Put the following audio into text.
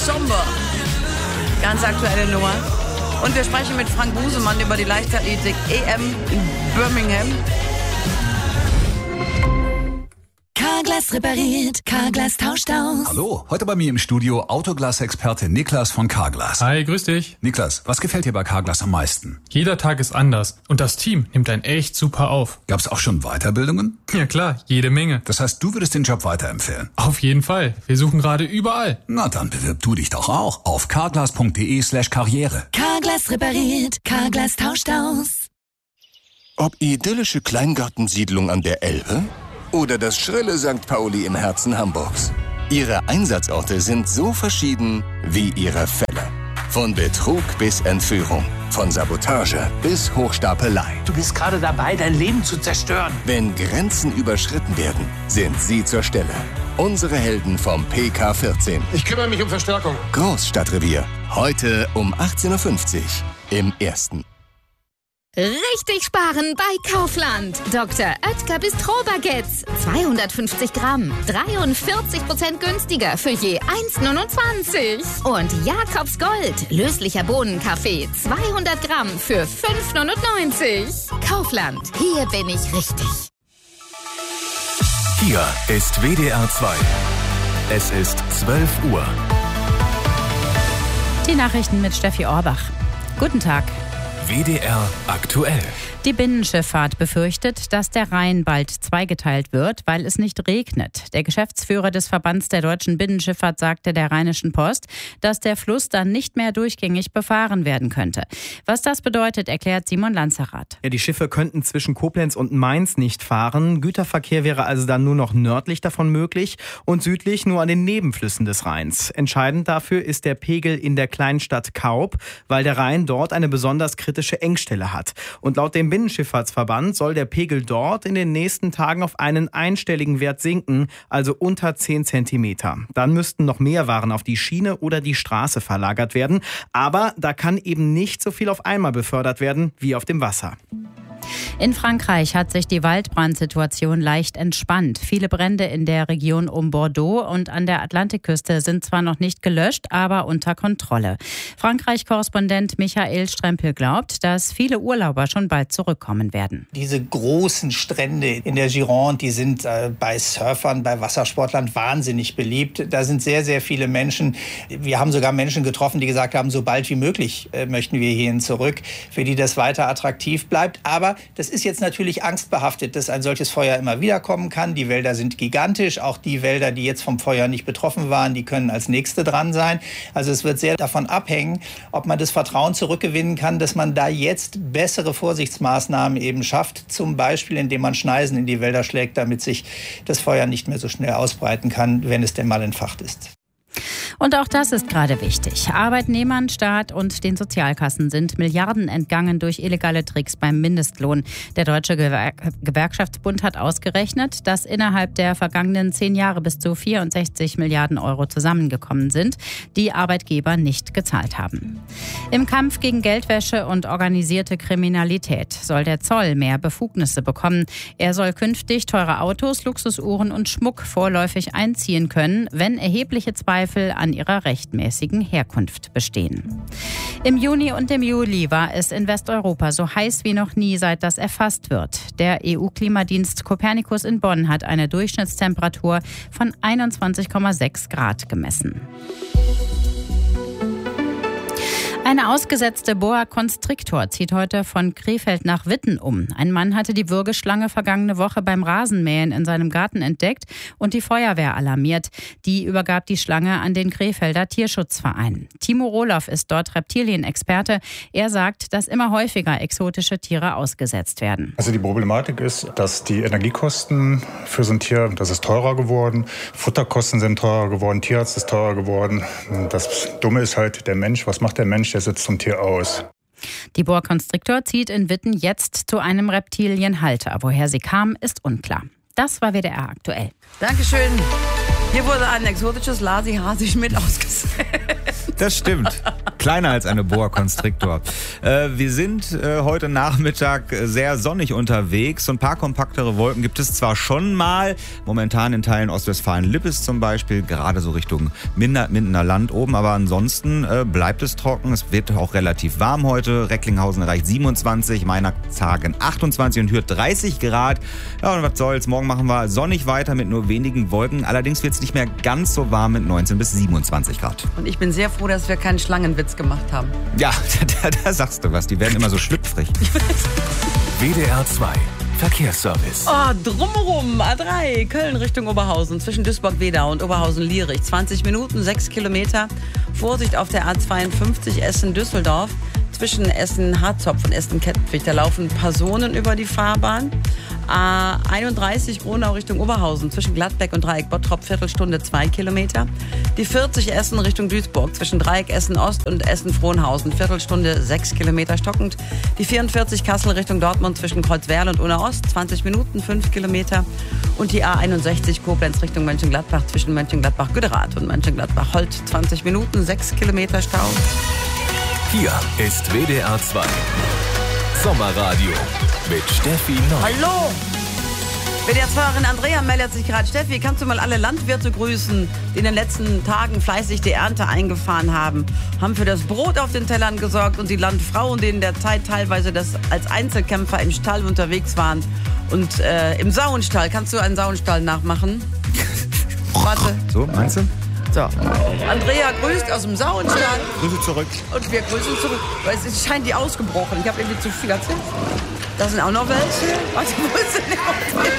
Somber. Ganz aktuelle Nummer. Und wir sprechen mit Frank Busemann über die Leichtathletik EM in Birmingham. Carglass repariert, Carglass tauscht aus. Hallo, heute bei mir im Studio Autoglas-Experte Niklas von Carglass. Hi, grüß dich. Niklas, was gefällt dir bei Carglass am meisten? Jeder Tag ist anders und das Team nimmt einen echt super auf. Gab's auch schon Weiterbildungen? Ja klar, jede Menge. Das heißt, du würdest den Job weiterempfehlen? Auf jeden Fall. Wir suchen gerade überall. Na, dann bewirb du dich doch auch auf carglass.de/karriere. Carglass repariert, Carglass tauscht aus. Ob idyllische Kleingartensiedlung an der Elbe oder das schrille St. Pauli im Herzen Hamburgs. Ihre Einsatzorte sind so verschieden wie ihre Fälle. Von Betrug bis Entführung, von Sabotage bis Hochstapelei. Du bist gerade dabei, dein Leben zu zerstören. Wenn Grenzen überschritten werden, sind sie zur Stelle. Unsere Helden vom PK14. Ich kümmere mich um Verstärkung. Großstadtrevier. Heute um 18.50 Uhr im Ersten. Richtig sparen bei Kaufland. Dr. Oetker Bistro-Baguettes. 250 Gramm. 43% günstiger für je 1,29. Und Jakobs Gold. Löslicher Bohnenkaffee. 200 Gramm für 5,99. Kaufland. Hier bin ich richtig. Hier ist WDR 2. Es ist 12 Uhr. Die Nachrichten mit Steffi Orbach. Guten Tag. WDR aktuell. Die Binnenschifffahrt befürchtet, dass der Rhein bald zweigeteilt wird, weil es nicht regnet. Der Geschäftsführer des Verbands der deutschen Binnenschifffahrt sagte der Rheinischen Post, dass der Fluss dann nicht mehr durchgängig befahren werden könnte. Was das bedeutet, erklärt Simon Lanzerath. Ja, die Schiffe könnten zwischen Koblenz und Mainz nicht fahren. Güterverkehr wäre also dann nur noch nördlich davon möglich und südlich nur an den Nebenflüssen des Rheins. Entscheidend dafür ist der Pegel in der Kleinstadt Kaub, weil der Rhein dort eine besonders kritische Engstelle hat. Und laut dem Binnenschifffahrtsverband soll der Pegel dort in den nächsten Tagen auf einen einstelligen Wert sinken, also unter 10 Zentimeter. Dann müssten noch mehr Waren auf die Schiene oder die Straße verlagert werden. Aber da kann eben nicht so viel auf einmal befördert werden wie auf dem Wasser. In Frankreich hat sich die Waldbrandsituation leicht entspannt. Viele Brände in der Region um Bordeaux und an der Atlantikküste sind zwar noch nicht gelöscht, aber unter Kontrolle. Frankreich-Korrespondent Michael Strempel glaubt, dass viele Urlauber schon bald zurückkommen werden. Diese großen Strände in der Gironde, die sind bei Surfern, bei Wassersportlern wahnsinnig beliebt. Da sind sehr, sehr viele Menschen. Wir haben sogar Menschen getroffen, die gesagt haben, so bald wie möglich möchten wir hierhin zurück, für die das weiter attraktiv bleibt. Aber das ist jetzt natürlich angstbehaftet, dass ein solches Feuer immer wieder kommen kann. Die Wälder sind gigantisch. Auch die Wälder, die jetzt vom Feuer nicht betroffen waren, die können als nächste dran sein. Also es wird sehr davon abhängen, ob man das Vertrauen zurückgewinnen kann, dass man da jetzt bessere Vorsichtsmaßnahmen eben schafft. Zum Beispiel, indem man Schneisen in die Wälder schlägt, damit sich das Feuer nicht mehr so schnell ausbreiten kann, wenn es denn mal entfacht ist. Und auch das ist gerade wichtig. Arbeitnehmern, Staat und den Sozialkassen sind Milliarden entgangen durch illegale Tricks beim Mindestlohn. Der Deutsche Gewerkschaftsbund hat ausgerechnet, dass innerhalb der vergangenen 10 Jahre bis zu 64 Milliarden Euro zusammengekommen sind, die Arbeitgeber nicht gezahlt haben. Im Kampf gegen Geldwäsche und organisierte Kriminalität soll der Zoll mehr Befugnisse bekommen. Er soll künftig teure Autos, Luxusuhren und Schmuck vorläufig einziehen können, wenn erhebliche Zweifel an ihrer rechtmäßigen Herkunft bestehen. Im Juni und im Juli war es in Westeuropa so heiß wie noch nie, seit das erfasst wird. Der EU-Klimadienst Copernicus in Bonn hat eine Durchschnittstemperatur von 21,6 Grad gemessen. Eine ausgesetzte Boa Constrictor zieht heute von Krefeld nach Witten um. Ein Mann hatte die Würgeschlange vergangene Woche beim Rasenmähen in seinem Garten entdeckt und die Feuerwehr alarmiert. Die übergab die Schlange an den Krefelder Tierschutzverein. Timo Rohloff ist dort Reptilienexperte. Er sagt, dass immer häufiger exotische Tiere ausgesetzt werden. Also die Problematik ist, dass die Energiekosten für so ein Tier, das ist teurer geworden. Futterkosten sind teurer geworden, Tierarzt ist teurer geworden. Das Dumme ist halt der Mensch. Was macht der Mensch? Der setzt zum Tier aus. Die Boa Constrictor zieht in Witten jetzt zu einem Reptilienhalter. Woher sie kam, ist unklar. Das war WDR aktuell. Dankeschön. Hier wurde ein exotisches Lasi-Hasi-Schmidt ausgesetzt. Das stimmt. Kleiner als eine Boa Constrictor. Wir sind heute Nachmittag sehr sonnig unterwegs. So ein paar kompaktere Wolken gibt es zwar schon mal, momentan in Teilen Ostwestfalen-Lippes zum Beispiel, gerade so Richtung Mindener Land oben, aber ansonsten bleibt es trocken. Es wird auch relativ warm heute. Recklinghausen erreicht 27, Meinerzhagen 28 und Hürth 30 Grad. Ja, und was soll's, morgen machen wir sonnig weiter mit nur wenigen Wolken. Allerdings wird es nicht mehr ganz so warm mit 19 bis 27 Grad. Und ich bin sehr froh, dass wir keinen Schlangenwitz gemacht haben. Ja, da sagst du was. Die werden immer so schlüpfrig. WDR 2 Verkehrsservice. Oh, drumherum, A3, Köln Richtung Oberhausen, zwischen Duisburg-Wedau und Oberhausen-Lierich. 20 Minuten, 6 Kilometer. Vorsicht auf der A52 Essen-Düsseldorf. Zwischen Essen-Harzopf und Essen-Kettwig. Da laufen Personen über die Fahrbahn. A31 Gronau Richtung Oberhausen. Zwischen Gladbeck und Dreieck Bottrop, Viertelstunde 2 Kilometer. Die 40 Essen Richtung Duisburg. Zwischen Dreieck Essen-Ost und Essen-Frohnhausen. Viertelstunde 6 Kilometer stockend. Die 44 Kassel Richtung Dortmund. Zwischen Kreuzwerl und Unna-Ost. 20 Minuten, 5 Kilometer. Und die A61 Koblenz Richtung Mönchengladbach. Zwischen Mönchengladbach-Güderath und Mönchengladbach-Holt. 20 Minuten, 6 Kilometer Stau. Hier ist WDR 2 Sommerradio mit Steffi Neu. Hallo! WDR-Fahrerin Andrea meldet sich gerade. Steffi, kannst du mal alle Landwirte grüßen, die in den letzten Tagen fleißig die Ernte eingefahren haben, haben für das Brot auf den Tellern gesorgt und die Landfrauen, die in der Zeit teilweise als Einzelkämpfer im Stall unterwegs waren und im Sauenstall. Kannst du einen Sauenstall nachmachen? Warte. So, meinst du? So, Andrea grüßt aus dem Sauenstall. Grüße zurück. Und wir grüßen zurück. Weil es scheint die ausgebrochen. Ich habe irgendwie zu viel erzählt. Da sind auch noch welche. Warte, wo ist denn der?